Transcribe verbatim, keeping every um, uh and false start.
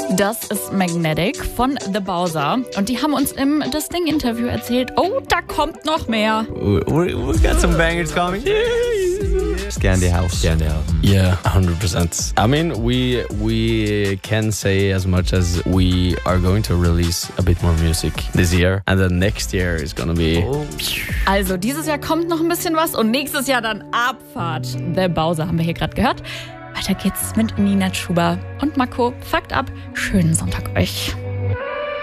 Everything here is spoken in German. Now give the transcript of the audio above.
Das ist Magnetic von The Bowser. Und die haben uns im Das Ding-Interview erzählt, oh, da kommt noch mehr. We, we, we got some bangers coming. Scandi House. Scandi House. Yeah, one hundred percent. I mean, we we can say as much as we are going to release a bit more music this year. And then next year is gonna be... Oh. Also dieses Jahr kommt noch ein bisschen was und nächstes Jahr dann Abfahrt. The Bowser haben wir hier gerade gehört. Weiter geht's mit Nina Chuba und Marco. Fakt ab. Schönen Sonntag euch.